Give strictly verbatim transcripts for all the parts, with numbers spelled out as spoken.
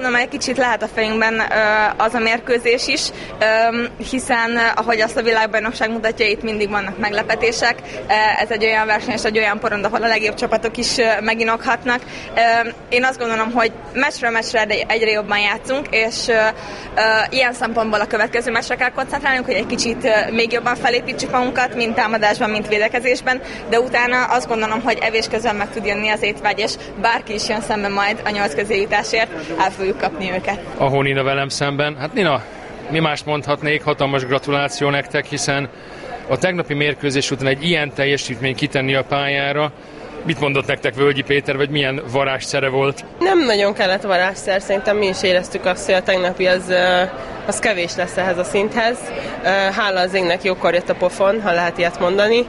Egy kicsit lehet a fejünkben az a mérkőzés is, hiszen ahogy azt a világbajnokság mutatja, itt mindig vannak meglepetések. Ez egy olyan verseny és egy olyan porond, ahol a legjobb csapatok is meginokhatnak. Én azt gondolom, hogy meccsről meccsre egyre jobban játszunk, és ilyen szempontból a következő meccsre kell koncentrálnunk, hogy egy kicsit még jobban felépítsük magunkat, mint támadásban, mint védekezésben, de utána azt gondolom, hogy evés közben meg tud jönni az étvágy, és bárki is jön szembe majd a nyolc közé jutásért, el fogjuk kapni őket. Ahol Nina velem szemben. Hát Nina, mi mást mondhatnék, hatalmas gratuláció nektek, hiszen a tegnapi mérkőzés után egy ilyen teljesítmény kitenni a pályára. Mit mondott nektek Völgyi Péter, vagy milyen varázsszere volt? Nem nagyon kellett varázsszer, szerintem mi is éreztük azt, hogy a tegnapi az, az kevés lesz ehhez a szinthez. Hála az égnek jókor jött a pofon, ha lehet ilyet mondani.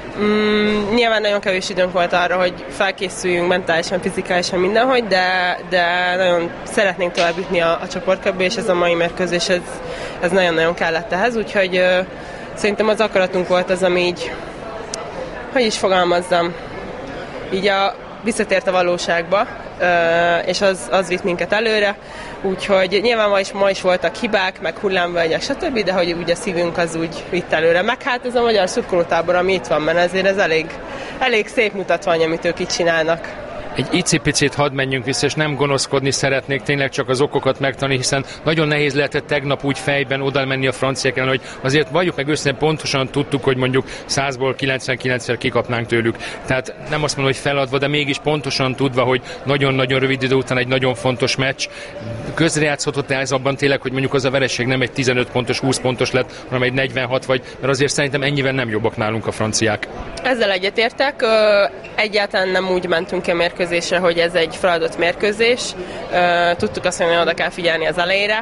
Mm, nyilván nagyon kevés időnk volt arra, hogy felkészüljünk mentálisan, fizikálisan mindenhogy, de, de nagyon szeretnénk tovább jutni a, a csoportkörbbe, és ez a mai mérkőzés, ez, ez nagyon-nagyon kellett ehhez, úgyhogy ö, szerintem az akaratunk volt az, ami így, hogy is fogalmazzam, így a, visszatért a valóságba, ö, és az, az vitt minket előre, úgyhogy nyilván ma is, ma is voltak hibák, meg hullámvölgyek, stb., de hogy úgy a szívünk az úgy vitt előre. Meg hát ez a magyar szurkolótábor, ami itt van, mert ezért ez elég, elég szép mutatvány, amit ők itt csinálnak. Egy icipicit hadd menjünk vissza, és nem gonoszkodni szeretnék, tényleg csak az okokat megtanulni, hiszen nagyon nehéz lehetett tegnap úgy fejben oda menni a franciák ellen, hogy azért valljuk meg őszintén, pontosan tudtuk, hogy mondjuk százból kilencvenkilencszer kikapnánk tőlük. Tehát nem azt mondom, hogy feladva, de mégis pontosan tudva, hogy nagyon-nagyon rövid idő után egy nagyon fontos meccs. Közrejátszhatott ez abban tényleg, hogy mondjuk az a vereség nem egy tizenöt pontos, húsz pontos lett, hanem egy negyvenhat vagy, mert azért szerintem ennyivel nem jobbak nálunk a franciák. Ezzel egyetértek, egyáltalán nem úgy mentünk ki a mérkőzésre, hogy ez egy feladott mérkőzés. Tudtuk azt, hogy oda kell figyelni az elejére,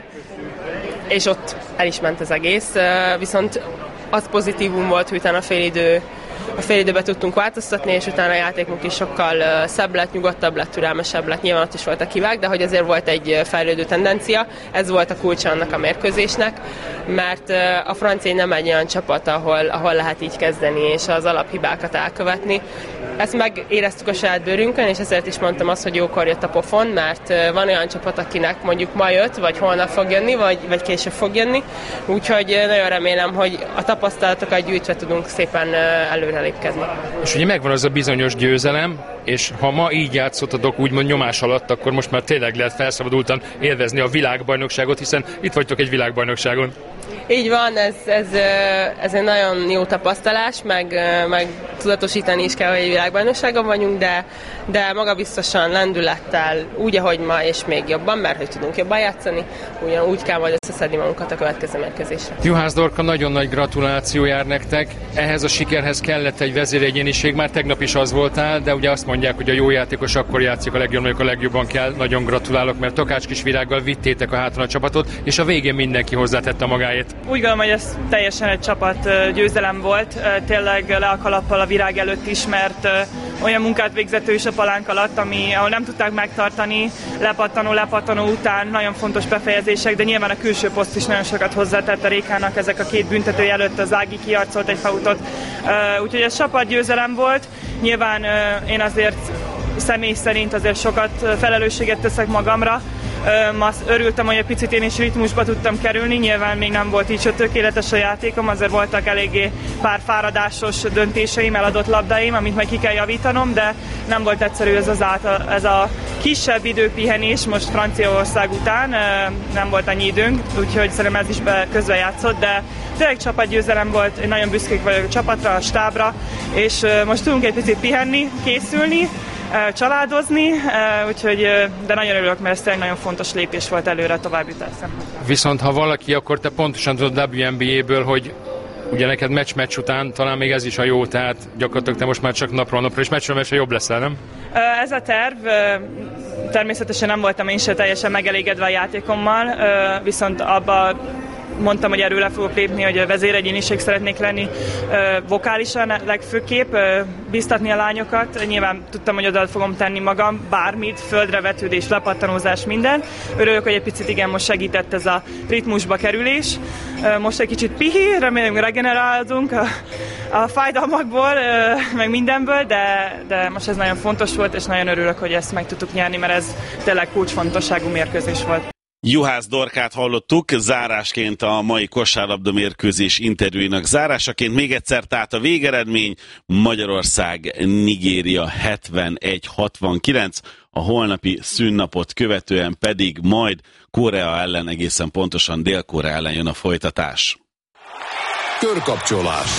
és ott el is ment az egész. Viszont az pozitívum volt, hogy utána a félidő A félidőbe tudtunk változtatni, és utána a játékunk is sokkal szebb lett, nyugodtabb lett, türelmesebb lett. Nyilván ott is voltak hibák, de hogy azért volt egy fejlődő tendencia. Ez volt a kulcsa annak a mérkőzésnek, mert a francia nem egy olyan csapat, ahol, ahol lehet így kezdeni, és az alaphibákat elkövetni. Ezt megéreztük a saját bőrünkön, és ezért is mondtam azt, hogy jókor jött a pofon, mert van olyan csapat, akinek mondjuk ma jött, vagy holnap fog jönni, vagy, vagy később fog jönni. Úgyhogy nagyon remélem, hogy a tapasztalatokat gyűjtve tudunk szépen előrelépkedni. És ugye megvan az a bizonyos győzelem, és ha ma így játszottatok úgymond nyomás alatt, akkor most már tényleg lehet felszabadultan élvezni a világbajnokságot, hiszen itt vagytok egy világbajnokságon. Így van, ez, ez, ez egy nagyon jó tapasztalás, meg, meg tudatosítani is kell, hogy egy világbajnokságon vagyunk, de, de magabiztosan, lendülettel, úgy, ahogy ma, és még jobban, mert hogy tudunk jobban játszani, ugyanúgy kell majd összeszedni magunkat a következő mérkőzésre. Juhász Dorka, nagyon nagy gratuláció jár nektek. Ehhez a sikerhez kellett egy vezéregyéniség, már tegnap is az voltál, de ugye azt mondják, hogy a jó játékos akkor játszik a legjobb, amikor a legjobban kell. Nagyon gratulálok, mert Takács Kisvirággal vittétek a háton a csapatot, és a végén mindenki hozzátette magáét. Úgy gondolom, hogy ez teljesen egy csapat győzelem volt, tényleg le a kalappal a Virág előtt is, mert olyan munkát végzett ő is a palánk alatt, ami, ahol nem tudták megtartani, lepattanó, lepattanó után nagyon fontos befejezések, de nyilván a külső poszt is nagyon sokat hozzátett a Rékának, ezek a két büntetői előtt az Ági kiarcolt egy fautot, úgyhogy ez csapat győzelem volt. Nyilván én azért személy szerint azért sokat felelősséget teszek magamra. Ma örültem, hogy egy picit én is ritmusba tudtam kerülni, nyilván még nem volt így tökéletes a játékom, azért voltak eléggé pár fáradásos döntéseim, eladott labdáim, amit majd ki kell javítanom, de nem volt egyszerű ez, az át, ez a kisebb időpihenés most Franciaország után, nem volt annyi időnk, úgyhogy szerintem ez is közrejátszott, de tényleg csapatgyőzelem volt, én nagyon büszkék vagyok a csapatra, a stábra, és most tudunk egy picit pihenni, készülni, családozni, úgyhogy, de nagyon örülök, mert ez tényleg nagyon fontos lépés volt előre a továbbjutás szempontjából. Viszont ha valaki, akkor te pontosan tudod dupla vé en bé á-ből, hogy ugye neked meccs-meccs után talán még ez is a jó, tehát gyakorlatilag te most már csak napról napra, és meccsről meccsre jobb leszel, nem? Ez a terv, természetesen nem voltam én sem teljesen megelégedve a játékommal, viszont abba mondtam, hogy erről le fogok lépni, hogy a vezéregyéniség szeretnék lenni vokálisan legfőképp, biztatni a lányokat. Nyilván tudtam, hogy oda fogom tenni magam, bármit, földre vetődés, lepattanózás, minden. Örülök, hogy egy picit igen, most segített ez a ritmusba kerülés. Most egy kicsit pihi, remélem regenerálódunk a, a fájdalmakból, meg mindenből, de, de most ez nagyon fontos volt, és nagyon örülök, hogy ezt meg tudtuk nyerni, mert ez tényleg kulcsfontosságú mérkőzés volt. Juhász Dorkát hallottuk, zárásként a mai kosárlabda mérkőzés interjúinak zárásaként. Még egyszer tehát a végeredmény: Magyarország-Nigéria hetvenegy hatvankilenc, a holnapi szünnapot követően pedig majd Korea ellen, egészen pontosan Dél-Korea ellen jön a folytatás. Körkapcsolás.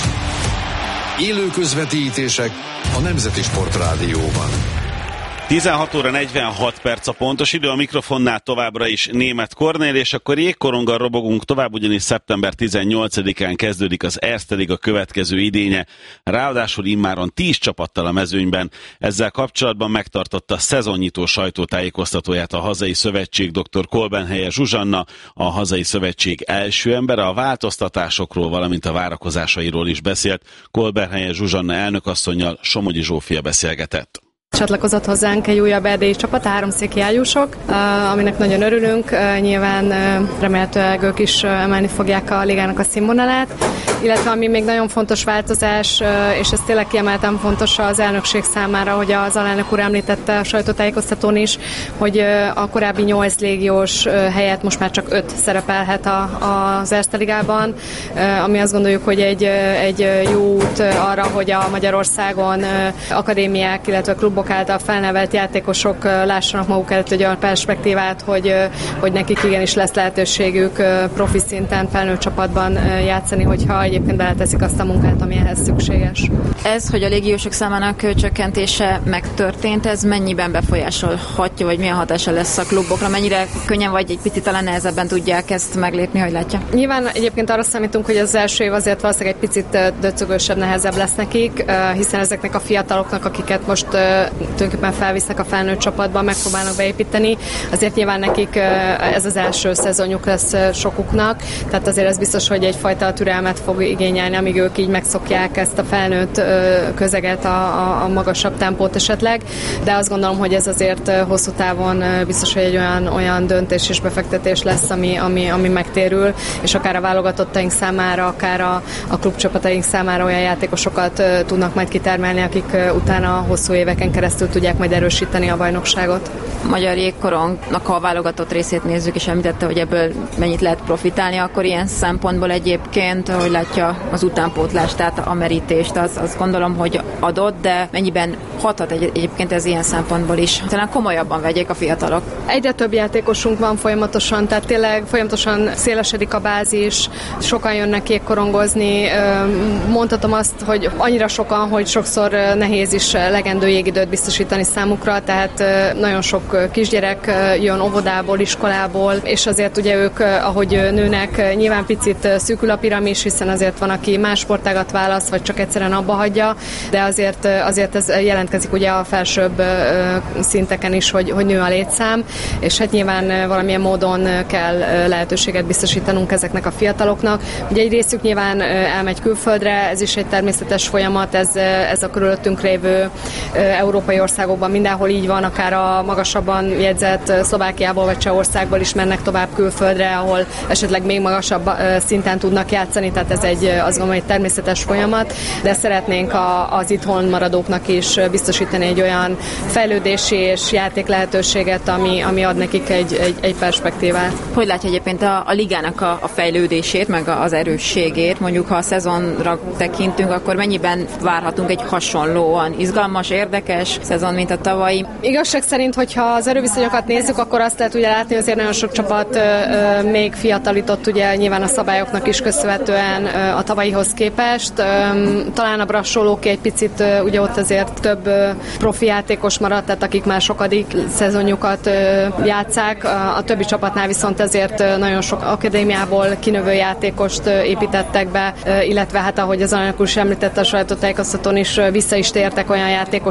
Élő közvetítések a Nemzeti Sportrádióban. tizenhat óra negyvenhat perc a pontos idő, a mikrofonnál továbbra is Németh Kornél, és akkor jégkoronggal robogunk tovább, ugyanis szeptember tizennyolcadikán kezdődik az Erste Liga következő idénye, ráadásul immáron tíz csapattal a mezőnyben. Ezzel kapcsolatban megtartotta szezonnyitó sajtótájékoztatóját a hazai szövetség dr. Kolbenhelye Zsuzsanna, a hazai szövetség első embere, a változtatásokról, valamint a várakozásairól is beszélt. Kolbenhelye Zsuzsanna elnökasszonnyal Somogyi Zsófia beszélgetett. Csatlakozott hozzánk egy újabb erdélyi csapat, a háromszéki ágyúsok, aminek nagyon örülünk. Nyilván remélhetőleg ők is emelni fogják a ligának a színvonalát, illetve ami még nagyon fontos változás, és ez tényleg kiemelten fontos az elnökség számára, hogy az alelnök úr említette a sajtótájékoztatón is, hogy a korábbi nyolc légiós helyett most már csak öt szerepelhet a, az Erste Ligában, ami azt gondoljuk, hogy egy, egy jó út arra, hogy a Magyarországon akadémiák, illetve klubok által felnevelt játékosok lássanak maguk előtt egy olyan perspektívát, hogy, hogy nekik igenis lesz lehetőségük profi szinten, felnőtt csapatban játszani, hogyha egyébként beleteszik azt a munkát, ami ehhez szükséges. Ez, hogy a légiósok számának csökkentése megtörtént, ez mennyiben befolyásolhatja, vagy milyen hatása lesz a klubokra? Mennyire könnyen, vagy egy picit talán nehezebben tudják ezt meglépni, hogy látja? Nyilván egyébként arra számítunk, hogy az első év azért valószínűleg egy picit döcögősebb, nehezebb lesz nekik, hiszen ezeknek a fiataloknak, akiket most tulajdonképpen felvisznek a felnőtt csapatban, megpróbálnak beépíteni. Azért nyilván nekik ez az első szezonjuk lesz sokuknak, tehát azért ez biztos, hogy egyfajta türelmet fog igényelni, amíg ők így megszokják ezt a felnőtt közeget, a, a, a magasabb tempót esetleg, de azt gondolom, hogy ez azért hosszú távon biztos, hogy egy olyan, olyan döntés és befektetés lesz, ami, ami, ami megtérül, és akár a válogatottaink számára, akár a, a klubcsapataink számára olyan játékosokat tudnak majd kitermelni, akik utána hosszú éveken keresztül tudják majd erősíteni a bajnokságot. A magyar jégkorongnak a válogatott részét nézzük, és említette, hogy ebből mennyit lehet profitálni, akkor ilyen szempontból egyébként, hogy látja az utánpótlást, tehát a merítést, az, azt gondolom, hogy adott, de mennyiben hathat egy, egyébként ez ilyen szempontból is. Talán komolyabban vegyék a fiatalok. Egyre több játékosunk van folyamatosan, tehát tényleg folyamatosan szélesedik a bázis, sokan jönnek jégkorongozni. Mondhatom azt, hogy annyira sokan, hogy sokszor nehéz is legendő jégidőt biztosítani számukra, tehát nagyon sok kisgyerek jön óvodából, iskolából, és azért ugye ők, ahogy nőnek, nyilván picit szűkül a piramis, hiszen azért van, aki más sportágat választ, vagy csak egyszerűen abba hagyja, de azért, azért ez jelentkezik ugye a felsőbb szinteken is, hogy, hogy nő a létszám, és hát nyilván valamilyen módon kell lehetőséget biztosítanunk ezeknek a fiataloknak. Ugye egy részük nyilván elmegy külföldre, ez is egy természetes folyamat, ez, ez a körülöttünk lévő európai országokban mindenhol így van, akár a magasabban jegyzett Szlovákiából vagy Csehországból is mennek tovább külföldre, ahol esetleg még magasabb szinten tudnak játszani, tehát ez egy, azt gondolom, egy természetes folyamat, de szeretnénk a, az itthon maradóknak is biztosítani egy olyan fejlődési és játék lehetőséget, ami, ami ad nekik egy, egy, egy perspektívát. Hogy látja egyébként a, a ligának a, a fejlődését, meg az erősségét? Mondjuk, ha a szezonra tekintünk, akkor mennyiben várhatunk egy hasonlóan izgalmas, érdekes szezon, mint a tavalyi? Igazság szerint, hogyha az erőviszonyokat nézzük, akkor azt lehet ugye látni, hogy azért nagyon sok csapat ö, ö, még fiatalított, ugye nyilván a szabályoknak is köszönhetően ö, a tavalyihoz képest. Ö, talán a Brassolóké egy picit, ö, ugye ott azért több ö, profi játékos maradt, tehát akik már sokadik szezonjukat ö, játszák. A, a többi csapatnál viszont ezért ö, nagyon sok akadémiából kinövő játékost ö, építettek be, ö, illetve hát ahogy az alelnök úr is említette a sajtótájékoztatón is, ö, vissza is tértek olyan játékosok külföldről,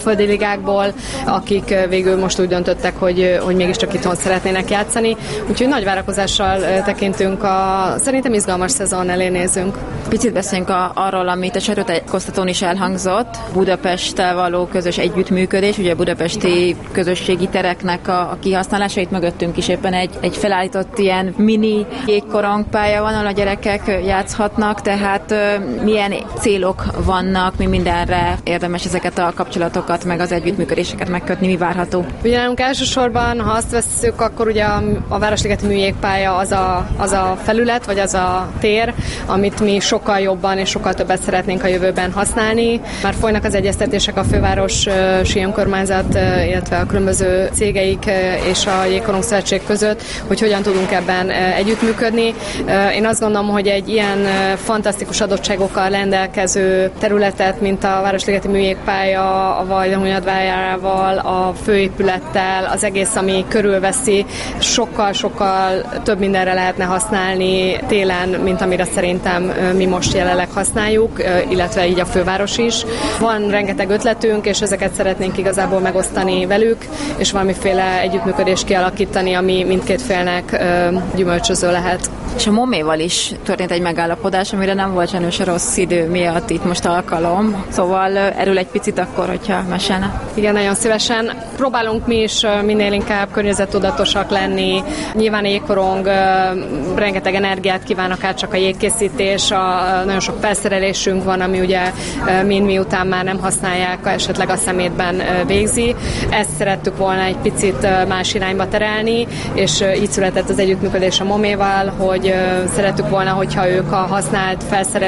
külföldi ligákból, akik végül most úgy döntöttek, hogy, hogy mégiscsak itthon szeretnének játszani. Úgyhogy nagy várakozással tekintünk, a szerintem izgalmas szezon elé nézünk. Picit beszéljünk a, arról, amit a sajtótájékoztatón is elhangzott, Budapesttel való közös együttműködés, ugye a budapesti közösségi tereknek a, a kihasználásait mögöttünk is éppen egy, egy felállított ilyen mini jégkorongpálya van, ahol a gyerekek játszhatnak, tehát milyen célok vannak, mi mindenre érdemes ezeket a kapcsolatokat, meg az együttműködéseket megkötni, mi várható? Ugye nálunk elsősorban, ha azt vesszük, akkor ugye a, a Városligeti műjégpálya az a, az a felület, vagy az a tér, amit mi sokkal jobban és sokkal többet szeretnénk a jövőben használni. Már folynak az egyeztetések a fővárosi önkormányzat, illetve a különböző cégeik és a Jégkorong Szövetség között, hogy hogyan tudunk ebben együttműködni. Én azt gondolom, hogy egy ilyen fantasztikus adottságokkal rendelkező területet, mint a Városligeti műjégpálya, a Vajdahunyadvárával, a főépülettel, az egész, ami körülveszi, sokkal-sokkal több mindenre lehetne használni télen, mint amire szerintem mi most jelenleg használjuk, illetve így a főváros is. Van rengeteg ötletünk, és ezeket szeretnénk igazából megosztani velük, és valamiféle együttműködést kialakítani, ami mindkét félnek gyümölcsöző lehet. És a Moméval is történt egy megállapodás, amire nem volt sajnos a rossz idő miatt itt most alkalom. Szóval erről egy picit akkor, hogyha mesélne. Igen, nagyon szívesen. Próbálunk mi is minél inkább környezettudatosak lenni. Nyilván a jégkorong rengeteg energiát kíván, akár csak a jégkészítés, a, nagyon sok felszerelésünk van, ami ugye mind miután már nem használják, esetleg a szemétben végzi. Ezt szerettük volna egy picit más irányba terelni, és így született az együttműködés a Moméval, hogy szerettük volna, hogyha ők a használt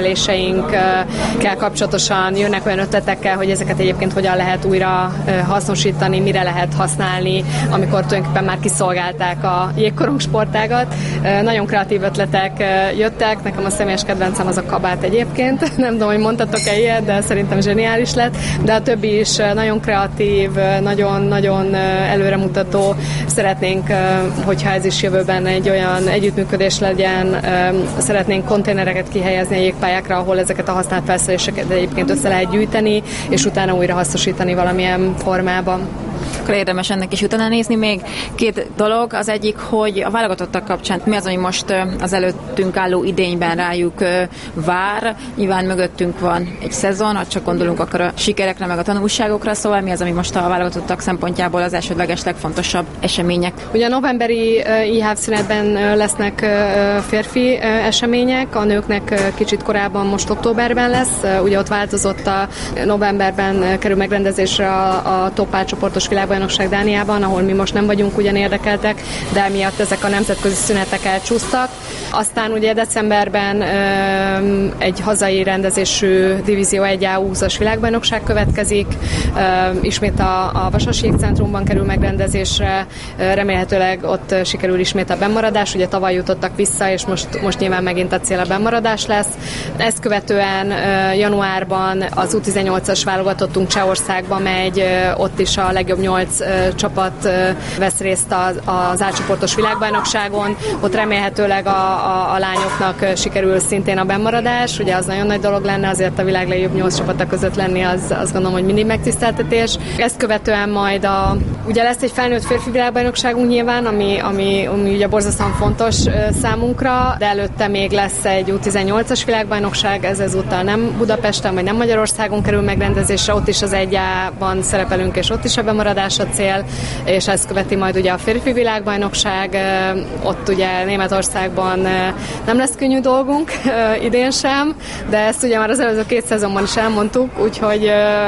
felszereléseinkkel kapcsolatosan jönnek olyan ötletekkel, hogy ezeket egyébként hogyan lehet újra hasznosítani, mire lehet használni, amikor tulajdonképpen már kiszolgálták a jégkorong sportágat. Nagyon kreatív ötletek jöttek, nekem a személyes kedvencem az a kabát egyébként. Nem tudom, hogy mondtatok-e ilyet, de szerintem zseniális lett. De a többi is nagyon kreatív, nagyon-nagyon előremutató. Szeretnénk, hogyha ez is jövőben egy olyan együttműködés legyen, szeretnénk konténereket kihelyezni a jégpályákra, ahol ezeket a használt felszereléseket egyébként össze lehet gyűjteni, és utána újra hasznosítani valamilyen formában. Akkor érdemes ennek is utána nézni. Még két dolog. Az egyik, hogy a válogatottak kapcsán mi az, ami most az előttünk álló idényben rájuk vár. Nyilván mögöttünk van egy szezon, ha csak gondolunk akkor a sikerekre, meg a tanulságokra, szóval mi az, ami most a válogatottak szempontjából az elsődleges legfontosabb események? Ugye a novemberi i há ef szünetben lesznek férfi események, a nőknek kicsit korábban, most októberben lesz. Ugye ott változott, a novemberben kerül megrendezésre a, a top csoportos világbajnokság Dániában, ahol mi most nem vagyunk ugyan érdekeltek, de emiatt ezek a nemzetközi szünetek elcsúsztak. Aztán ugye decemberben ö, egy hazai rendezésű Divízió egy á húszas világbajnokság következik, ö, ismét a, a Vasas Jégcentrumban kerül megrendezésre, ö, remélhetőleg ott sikerül ismét a bennmaradás, ugye tavaly jutottak vissza, és most, most nyilván megint a cél a bennmaradás lesz. Ezt követően ö, januárban az u tizennyolcas válogatottunk Csehországba megy, ö, ott is a legjobb nyolc ö, csapat ö, vesz részt az, az átcsoportos világbajnokságon, ott remélhetőleg a, a, a lányoknak sikerül szintén a bennmaradás, ugye az nagyon nagy dolog lenne, azért a világ legjobb nyolc csapata között lenni, az, azt gondolom, hogy mindig megtiszteltetés. Ezt követően majd a, ugye lesz egy felnőtt férfi világbajnokságunk nyilván, ami, ami, ami ugye borzasztóan fontos számunkra, de előtte még lesz egy u tizennyolcas világbajnokság, ez ezúttal nem Budapesten, vagy nem Magyarországon kerül megrendezésre, ott is az egy á-ban szerepelünk, és ott is a bemaradás a cél, és ezt követi majd ugye a férfi világbajnokság, ott ugye Németországban nem lesz könnyű dolgunk, idén sem, de ezt ugye már az előző két szezonban is elmondtuk, úgyhogy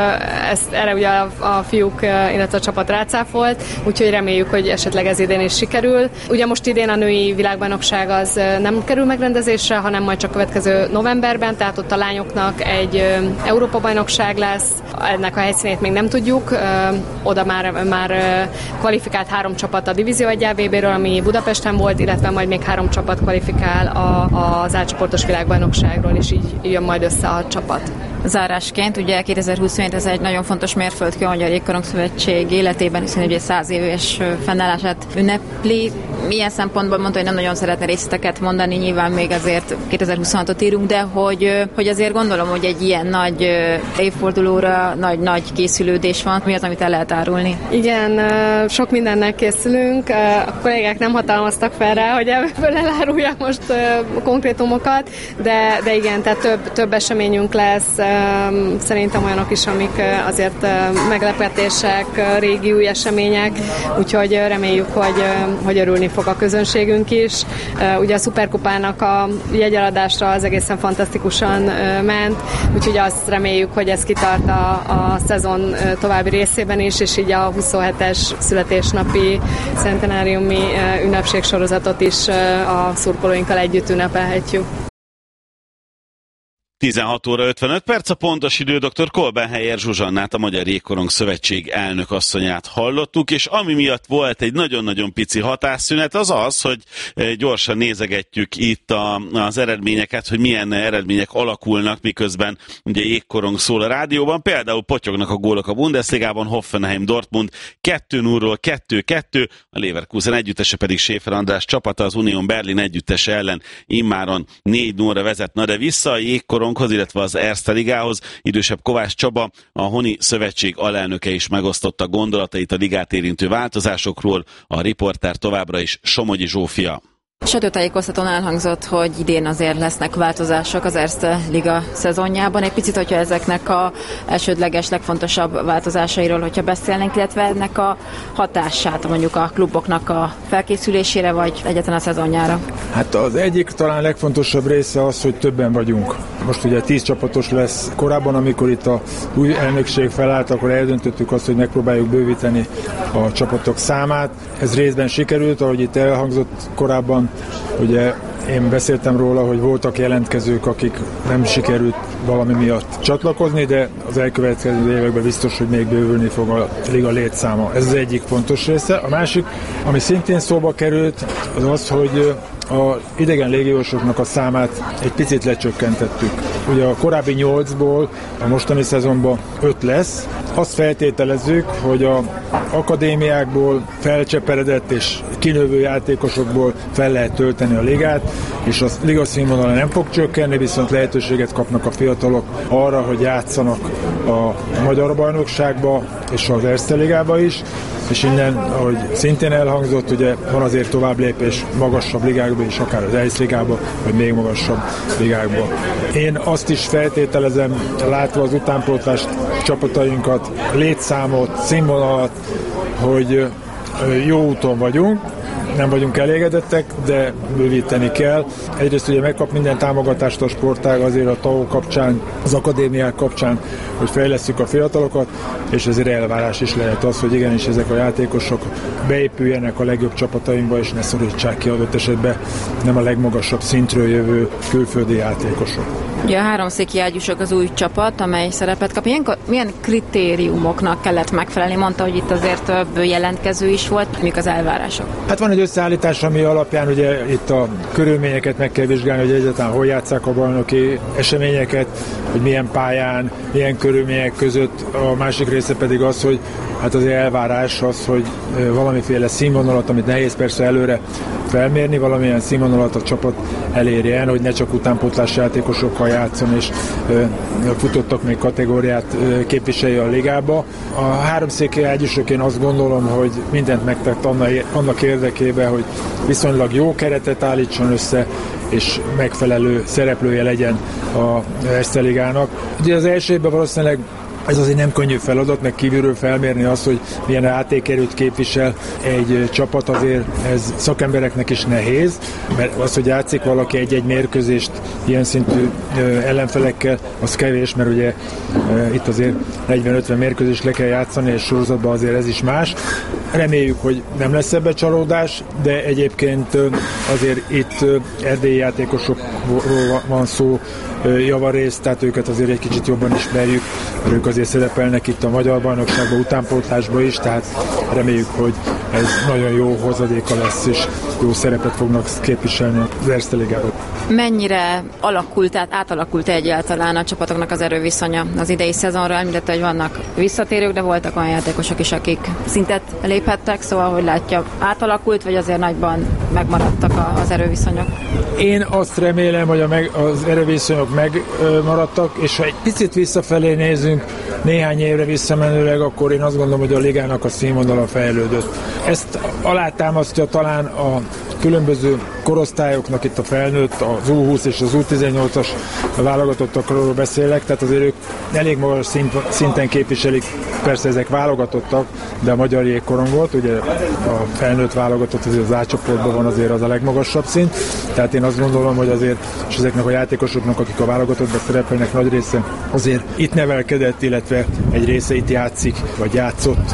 ezt, erre ugye a, a fiúk, illetve a csapat rácáfolt, úgyhogy reméljük, hogy esetleg ez idén is sikerül. Ugye most idén a női világbajnokság az nem kerül megrendezésre, hanem majd csak következő novemberben, tehát ott a lányoknak egy Európa-bajnokság lesz, ennek a helyszínét még nem tudjuk, oda már, már kvalifikált három csapat a Divízió egy á vé bé-ről, ami Budapesten volt, illetve majd még három csapat kvalifikál a, az átcsoportos világbajnokságról, és így jön majd össze a csapat. zárásként. Ugye kétezer-huszonhét ez egy nagyon fontos mérföldkő a Magyar Jégkorong Szövetség életében, hiszen ugye száz éves fennállását ünnepli. Milyen szempontból mondta, hogy nem nagyon szeretne részleteket mondani, nyilván még azért kétezer-huszonhatot írunk, de hogy, hogy azért gondolom, hogy egy ilyen nagy évfordulóra nagy-nagy készülődés van. Mi az, amit el lehet árulni? Igen, sok mindennel készülünk. A kollégák nem hatalmaztak fel rá, hogy ebből eláruljak most konkrétumokat, de, de igen, tehát több, több eseményünk lesz. Szerintem olyanok is, amik azért meglepetések, régi új események, úgyhogy reméljük, hogy, hogy örülni fog a közönségünk is. Ugye a Szuperkupának a jegyeladásra az egészen fantasztikusan ment, úgyhogy azt reméljük, hogy ez kitart a, a szezon további részében is, és így a huszonhetes születésnapi centenáriumi ünnepségsorozatot is a szurkolóinkkal együtt ünnepelhetjük. tizenhat óra ötvenöt perc a pontos idő, dr. Kolbenhelyer Zsuzsannát, a Magyar Jégkorong Szövetség elnök asszonyát hallottuk, és ami miatt volt egy nagyon-nagyon pici hatásszünet, az az, hogy gyorsan nézegetjük itt a, az eredményeket, hogy milyen eredmények alakulnak, miközben ugye jégkorong szól a rádióban. Például potyognak a gólok a Bundesligában, Hoffenheim Dortmund kettő nullról kettő kettő, a Leverkusen együttese pedig Schäfer András csapata az Union Berlin együttese ellen immáron négy nullra vezet. Na de vissza a jégkorong, illetve az Erste Ligához. Idősebb Kovács Csaba, a Honi Szövetség alelnöke is megosztotta gondolatait a ligát érintő változásokról, a riporter továbbra is Somogyi Zsófia. Sajtótájékoztatón elhangzott, hogy idén azért lesznek változások az Erste Liga szezonjában. Egy picit, hogyha ezeknek a elsődleges, legfontosabb változásairól, hogyha beszélnénk, illetve ennek a hatását mondjuk a kluboknak a felkészülésére, vagy egyáltalán a szezonjára. Hát az egyik talán legfontosabb része az, hogy többen vagyunk. Most ugye tíz csapatos lesz. Korábban, amikor itt a új elnökség felállt, akkor eldöntöttük azt, hogy megpróbáljuk bővíteni a csapatok számát. Ez részben sikerült, ahogy itt elhangzott korábban. Ugye én beszéltem róla, hogy voltak jelentkezők, akik nem sikerült valami miatt csatlakozni, de az elkövetkező években biztos, hogy még bővülni fog a liga létszáma. Ez az egyik fontos része. A másik, ami szintén szóba került, az az, hogy a idegen légiósoknak a számát egy picit lecsökkentettük. Ugye a korábbi nyolcból a mostani szezonban öt lesz. Azt feltételezzük, hogy a akadémiákból felcseperedett és kinövő játékosokból fel lehet tölteni a ligát, és a liga színvonala nem fog csökkenni, viszont lehetőséget kapnak a fiatalok arra, hogy játszanak a magyar bajnokságba és az Erste Ligába is, és innen, ahogy szintén elhangzott, ugye van azért tovább lépés magasabb ligákba és akár az Erste Ligába, vagy még magasabb ligákba. Én azt is feltételezem, látva az utánpótlás csapatainkat, létszámot, színvonalat, hogy jó úton vagyunk, nem vagyunk elégedettek, de bővíteni kell. Egyrészt ugye megkap minden támogatást a sportág azért a té á o kapcsán, az akadémiák kapcsán, hogy fejlesszük a fiatalokat, és ezért elvárás is lehet az, hogy igenis ezek a játékosok beépüljenek a legjobb csapatainkba, és ne szorítsák ki adott esetben nem a legmagasabb szintről jövő külföldi játékosok. Ugye a háromszéki ágyúsok az új csapat, amely szerepet kap. Milyen, milyen kritériumoknak kellett megfelelni? Mondta, hogy itt azért több jelentkező is volt. Mik az elvárások? Hát van egy összeállítás, ami alapján ugye itt a körülményeket meg kell vizsgálni, hogy egyáltalán hol játsszák a bajnoki eseményeket, hogy milyen pályán, milyen körülmények között. A másik része pedig az, hogy hát az elvárás az, hogy valamiféle színvonalat, amit nehéz persze előre felmérni, valamilyen színvonalat a csapat elérjen, hogy ne csak utánpótlás játékosokkal játszon, és futottak még kategóriát képviselje a ligába. A háromszéki ágyúsok, én azt gondolom, hogy mindent megtett annak érdekében, hogy viszonylag jó keretet állítson össze, és megfelelő szereplője legyen a Erste Ligának. Ugye az első évben valószínűleg ez azért nem könnyű feladat, meg kívülről felmérni azt, hogy milyen játékerőt képvisel egy csapat, azért ez szakembereknek is nehéz, mert az, hogy játszik valaki egy-egy mérkőzést ilyen szintű ellenfelekkel, az kevés, mert ugye itt azért negyven-ötven mérkőzést le kell játszani, és sorozatban azért ez is más. Reméljük, hogy nem lesz ebbe csalódás, de egyébként azért itt erdélyi játékosokról van szó javarészt, tehát őket azért egy kicsit jobban ismerjük, ők azért szerepelnek itt a magyar bajnokságban, utánpótlásban is, tehát reméljük, hogy ez nagyon jó hozadéka lesz, és jó szerepet fognak képviselni az Erste Ligában. Mennyire alakult, tehát átalakult egyáltalán a csapatoknak az erőviszonya az idei szezonra? Említette, hogy vannak visszatérők, de voltak olyan játékosok is, akik szintet léphettek, szóval, hogy látja, átalakult, vagy azért nagyban megmaradtak az erőviszonyok? Én azt remélem, hogy a meg, az erőviszonyok megmaradtak, és ha egy picit visszafelé nézünk, néhány évre visszamenőleg, akkor én azt gondolom, hogy a ligának a színvonala fejlődött. Ezt alátámasztja talán a különböző korosztályoknak itt a felnőtt, az U húsz és az U tizennyolcas válogatottakról beszélek, tehát azért ők elég magas szinten képviselik, persze ezek válogatottak, de a magyar jégkorongot, ugye a felnőtt válogatott azért az A csoportban van, azért az a legmagasabb szint, tehát én azt gondolom, hogy azért, és ezeknek a játékosoknak, akik a válogatottban szerepelnek, nagy része azért itt nevelkedett, illetve egy része itt játszik, vagy játszott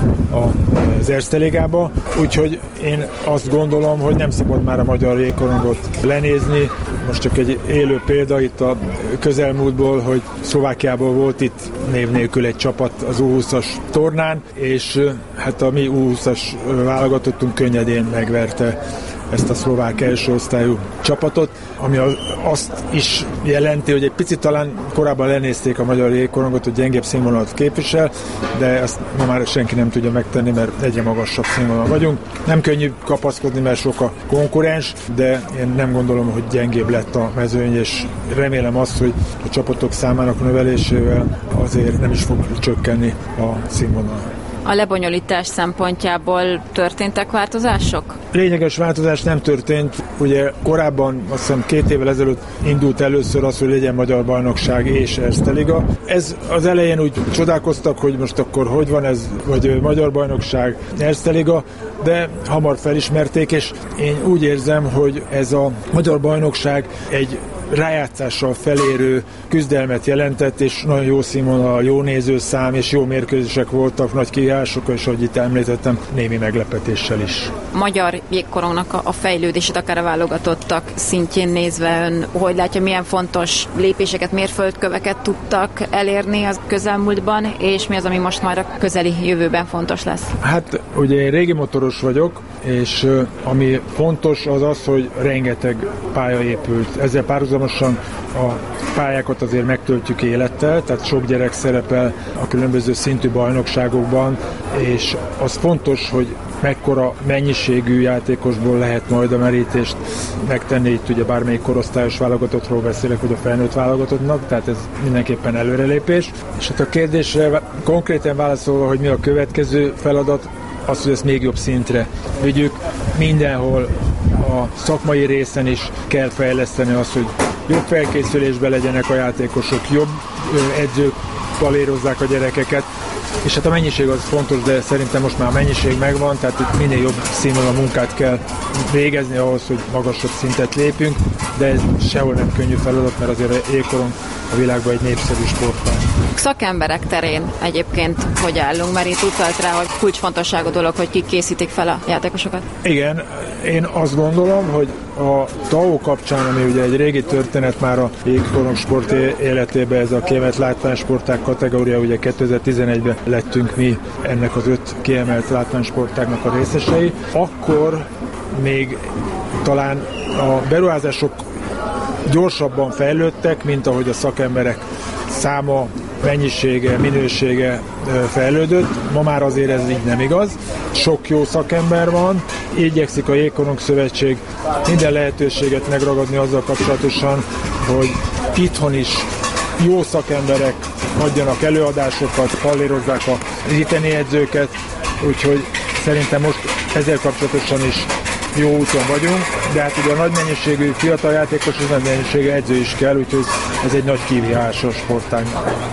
az Erste Ligába, úgyhogy én azt gondolom, hogy nem szabad már a magyar jégkorongot lenézni. Most csak egy élő példa itt a közelmúltból, hogy Szlovákiából volt itt név nélkül egy csapat az U húszas tornán, és hát a mi U húszas válogatottunk könnyedén megverte ezt a szlovák első osztályú csapatot, ami azt is jelenti, hogy egy picit talán korábban lenézték a magyar jégkorongot, hogy gyengébb színvonalat képvisel, de ezt ma már senki nem tudja megtenni, mert egyre magasabb színvonal vagyunk. Nem könnyű kapaszkodni, mert sok a konkurens, de én nem gondolom, hogy gyengébb lett a mezőny, és remélem azt, hogy a csapatok számának növelésével azért nem is fog csökkenni a színvonal. A lebonyolítás szempontjából történtek változások? Lényeges változás nem történt. Ugye korábban, azt hiszem két évvel ezelőtt indult először az, hogy legyen magyar bajnokság és Erste Liga. Ez az elején úgy csodálkoztak, hogy most akkor hogy van ez, vagy magyar bajnokság, Erste Liga, de hamar felismerték, és én úgy érzem, hogy ez a magyar bajnokság egy rájátszással felérő küzdelmet jelentett, és nagyon jó színvonal, jó nézőszám, és jó mérkőzések voltak, nagy kihívások, és ahogy itt említettem, némi meglepetéssel is. Magyar jégkorongnak a fejlődését, akár a válogatottak szintjén nézve, ön hogy látja, milyen fontos lépéseket, mérföldköveket tudtak elérni az közelmúltban, és mi az, ami most már a közeli jövőben fontos lesz? Hát ugye én régi motoros vagyok, és uh, ami fontos az az, hogy rengeteg pálya épült. Ezzel párhuzamosan a pályákat azért megtöltjük élettel, tehát sok gyerek szerepel a különböző szintű bajnokságokban, és az fontos, hogy mekkora mennyiségű játékosból lehet majd a merítést megtenni. Itt ugye bármelyik korosztályos válogatottról beszélek, hogy a felnőtt válogatottnak, tehát ez mindenképpen előrelépés. És hát a kérdésre konkrétan válaszolva, hogy mi a következő feladat, az, hogy ezt még jobb szintre vigyük. Mindenhol a szakmai részen is kell fejleszteni azt, hogy jobb felkészülésben legyenek a játékosok, jobb edzők palérozzák a gyerekeket, és hát a mennyiség az fontos, de szerintem most már a mennyiség megvan, tehát itt minél jobb színvonalú munkát kell végezni ahhoz, hogy magasabb szintet lépjünk, de ez sehol nem könnyű feladat, mert azért a jégkorong a világban egy népszerű sportpálya. Szakemberek terén egyébként hogy állunk, mert itt utalt rá, hogy kulcsfontosságú dolog, hogy kik készítik fel a játékosokat. Igen, én azt gondolom, hogy a té á o kapcsán, ami ugye egy régi történet már a jégkorong sport életében, ez a kiemelt látványsportág kategória, ugye kétezer-tizenegyben lettünk mi ennek az öt kiemelt látványsportágnak a részesei, akkor még talán a beruházások gyorsabban fejlődtek, mint ahogy a szakemberek száma, mennyisége, minősége fejlődött. Ma már azért ez így nem igaz. Sok jó szakember van, igyekszik a Jégkorong Szövetség minden lehetőséget megragadni azzal kapcsolatosan, hogy itthon is jó szakemberek adjanak előadásokat, pallérozzák a itteni edzőket, úgyhogy szerintem most ezzel kapcsolatosan is jó úton vagyunk, de hát ugye a nagy mennyiségű fiatal játékos, és nagy mennyiségű edző is kell, úgyhogy ez egy nagy kihívás a sportágnak.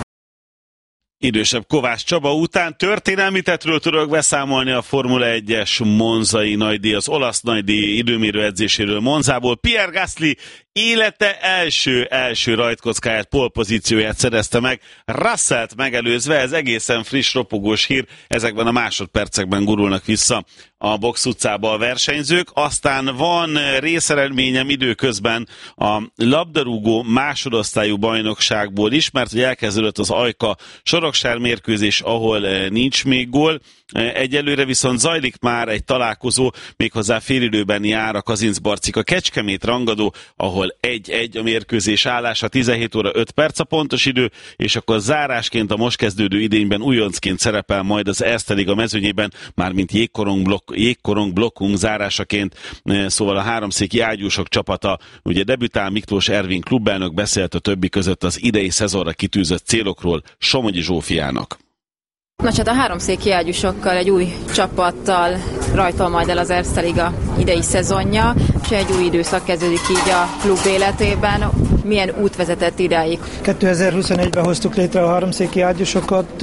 Idősebb Kovács Csaba után történelmi tettről tudok beszámolni a Formula egyes monzai nagydíj, az olasz nagydíj időmérő edzéséről Monzából. Pierre Gasly Élete első, első rajtkockáját, pole-pozícióját szerezte meg, Russellt megelőzve, ez egészen friss, ropogós hír, ezekben a másodpercekben gurulnak vissza a box utcába a versenyzők. Aztán van részerelményem időközben a labdarúgó másodosztályú bajnokságból is, mert hogy elkezdődött az Ajka Soroksár mérkőzés, ahol nincs még gól. Egyelőre viszont zajlik már egy találkozó, méghozzá félidőben jár a Kazincbarcika Kecskemét rangadó, ahol egy-egy a mérkőzés állása, tizenhét óra öt perc a pontos idő, és akkor zárásként a most kezdődő idényben újoncként szerepel majd az Erste Liga mezőnyében, mármint jégkorong, blokk, jégkorong blokkunk zárásaként, szóval a háromszéki ágyúsok csapata, ugye debütál Miklós Ervin klubelnök, beszélt a többi között az idei szezonra kitűzött célokról Somogyi Zsófiának. Nos, hát a háromszéki ágyúsokkal, egy új csapattal rajtol majd el az Erste Liga idei szezonja, és egy új időszak kezdődik így a klub életében. Milyen út vezetett idáig? kétezer-huszonegyben hoztuk létre a háromszéki ágyúsokat,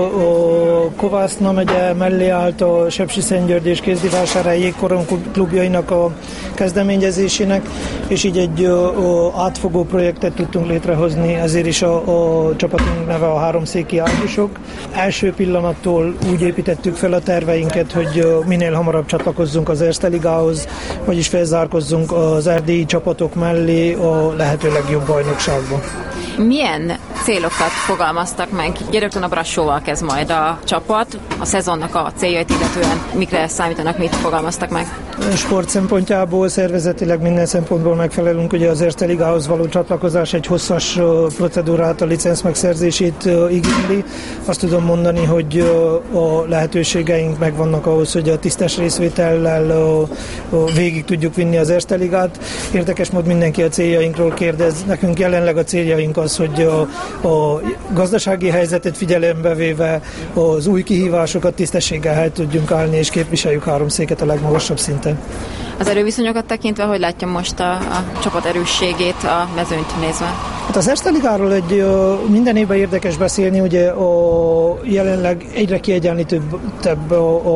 a Kovászna megye mellé állt a Sepsiszentgyörgy és Kézdivásárhely jégkorong klubjainak a kezdeményezésének, és így egy átfogó projektet tudtunk létrehozni, ezért is a, a csapatunk neve a háromszéki ágyúsok. Első pillanattól úgy építettük fel a terveinket, hogy minél hamarabb csatlakozzunk az Erste Ligához, vagyis felzárkozzunk az erdélyi csapatok mellé a lehető legjobb bajnokságban. Milyen célokat fogalmaztak meg? Rögtön a Brassóval kezd majd a csapat. A szezonnak a céljait illetően mikre számítanak, mit fogalmaztak meg? Sport szempontjából, szervezetileg minden szempontból megfelelünk. Ugye az Erste Ligához való csatlakozás egy hosszas procedúrát, a licenc megszerzését igényli. Azt tudom mondani, hogy a lehetőségeink megvannak ahhoz, hogy a tisztes részvétellel végig tudjuk vinni az Erste Ligát. Érdekes mód mindenki a céljainkról kérdez. Nekünk jelenleg a céljaink az, hogy a, a gazdasági helyzetet figyelembe véve az új kihívásokat tisztességgel helyt tudjunk állni, és képviseljük háromszéket a legmagasabb szinten. Az erőviszonyokat tekintve, hogy látja most a, a csapat erősségét a mezőnyt nézve? Hát az Erste Ligáról egy minden évben érdekes beszélni, ugye a, jelenleg egyre kiegyenlítőbb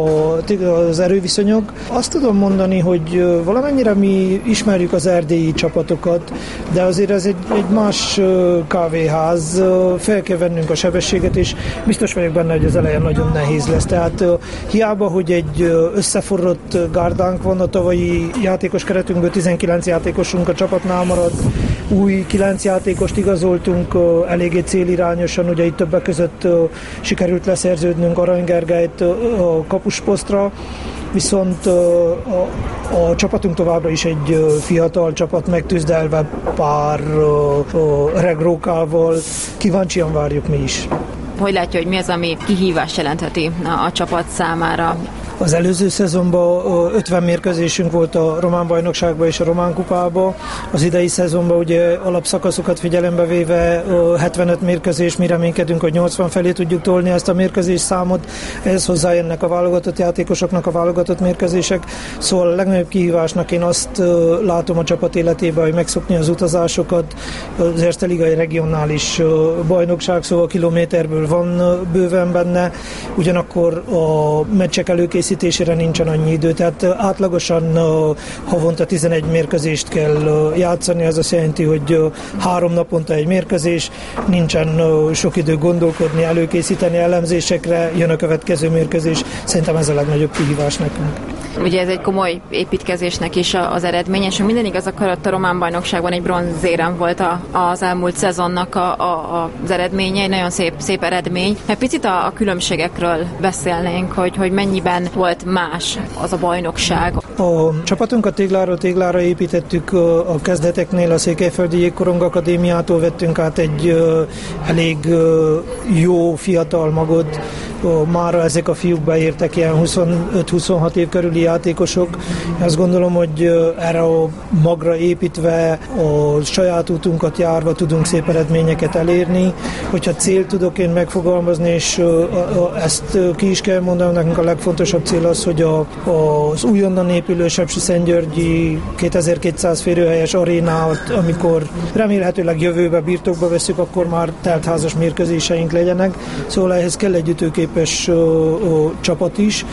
az erőviszonyok. Azt tudom mondani, hogy valamennyire mi ismerjük az erdélyi csapatokat, de azért ez egy, egy más kávéház, fel kell vennünk a sebességet, és biztos vagyok benne, hogy az eleje nagyon nehéz lesz. Tehát hiába, hogy egy összeforrott gárdánk van, a tavalyi játékos keretünkből tizenkilenc játékosunk a csapatnál maradt, új kilenc játékost igazoltunk eléggé célirányosan, ugye itt többek között sikerült leszerződnünk Arany Gergelyt a kapusposztra, viszont a, a csapatunk továbbra is egy fiatal csapat, megtűzdelve pár regrókával. Kíváncsian várjuk mi is. Hogy látja, hogy mi az, ami kihívást jelentheti a, a csapat számára? Az előző szezonban ötven mérkőzésünk volt a román bajnokságban és a román kupában. Az idei szezonban ugye alapszakaszokat figyelembe véve hetvenöt mérkőzés, mi reménykedünk, hogy nyolcvan felé tudjuk tolni ezt a mérkőzés számot. Ehhez hozzájönnek a válogatott játékosoknak a válogatott mérkőzések. Szóval a legnagyobb kihívásnak én azt látom a csapat életében, hogy megszokni az utazásokat. Az Erste Ligai regionális bajnokság, szóval kilométerből van bőven benne. Ugyanakkor a meccsek előkészítésére nincsen annyi idő, tehát átlagosan havonta tizenegy mérkőzést kell játszani, ez azt jelenti, hogy három naponta egy mérkőzés, nincsen sok idő gondolkodni, előkészíteni elemzésekre, jön a következő mérkőzés, szerintem ez a legnagyobb kihívás nekünk. Ugye ez egy komoly építkezésnek is az eredmény, és minden igaz, akkor a román bajnokságban egy bronzérem volt a, az elmúlt szezonnak a, a, az eredménye, egy nagyon szép, szép eredmény. Mert picit a, a különbségekről beszélnénk, hogy, hogy mennyiben volt más az a bajnokság. A csapatunk a tégláról téglára építettük a kezdeteknél, a Székelyföldi Jégkorong Akadémiától vettünk át egy elég jó fiatal magot. Mára ezek a fiúk beértek ilyen huszonöt-huszonhat év körüli játékosok. Azt gondolom, hogy erre a magra építve, a saját útunkat járva tudunk szép eredményeket elérni. Hogyha célt tudok én megfogalmazni, és ezt ki is kell mondanom, nekünk a legfontosabb cél az, hogy a, az újonnan épülő Sepsiszentgyörgyi kétezer-kétszáz férőhelyes arénát, amikor remélhetőleg jövőbe birtokba veszük, akkor már teltházas mérkőzéseink legyenek. Szóval ehhez kell egy ütőképes csapat is.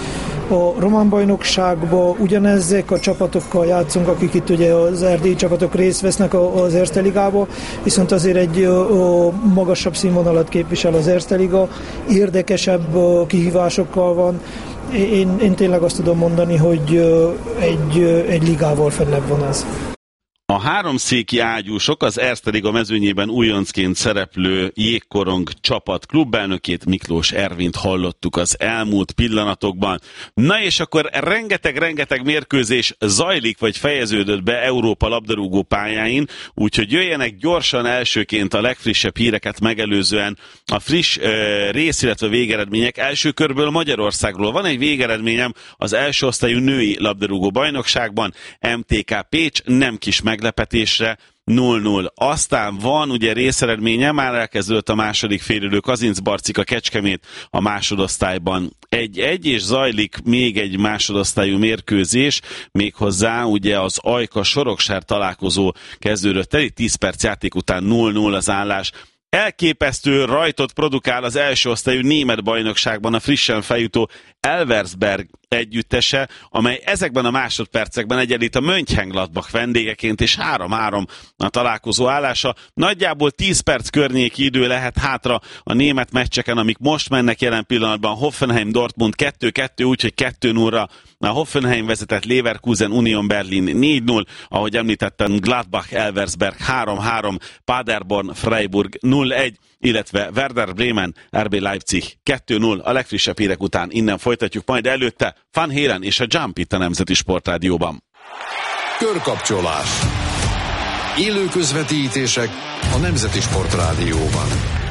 A román bajnokságban ugyanezek a csapatokkal játszunk, akik itt ugye az erdélyi csapatok részt vesznek az Erste Ligába, viszont azért egy magasabb színvonalat képvisel az Erste Liga, érdekesebb kihívásokkal van. Én, én tényleg azt tudom mondani, hogy egy, egy ligával fennebb van ez. A háromszéki ágyúsok az Erste Liga mezőnyében újoncként szereplő Jégkorong csapat klubelnökét, Miklós Ervint hallottuk az elmúlt pillanatokban. Na és akkor rengeteg-rengeteg mérkőzés zajlik, vagy fejeződött be Európa labdarúgó pályáin, úgyhogy jöjjenek gyorsan elsőként a legfrissebb híreket megelőzően a friss uh, rész, illetve végeredmények. Első körből Magyarországról van egy végeredményem az első osztályú női labdarúgó bajnokságban. em té ká Pécs nem kis meglepetésre nulla nulla. Aztán van ugye részeredménye, már elkezdődött a második félidő, Kazincbarcika Kecskemét a másodosztályban egy egy, és zajlik még egy másodosztályú mérkőzés, méghozzá ugye az Ajka Soroksár találkozó kezdődött el, itt tíz perc játék után nulla nulla az állás. Elképesztő rajtot produkál az első osztályú német bajnokságban a frissen feljutó Elversberg együttese, amely ezekben a másodpercekben egyenlít a Mönchengladbach vendégeként, és három három a találkozó állása. Nagyjából tíz perc környéki idő lehet hátra a német meccseken, amik most mennek jelen pillanatban. Hoffenheim Dortmund kettő kettő, úgyhogy kettő nulla. A Hoffenheim vezetett Leverkusen Union Berlin négy nulla, ahogy említettem Gladbach Elversberg három három, Paderborn Freiburg nulla egy, illetve Werder Bremen er bé Leipzig kettő nulla. A legfrissebb hírek után innen folytatjuk, majd előtte Van Halen és a Jump itt a Nemzeti Sportrádióban. Körkapcsolás. Élő közvetítések a Nemzeti Sportrádióban.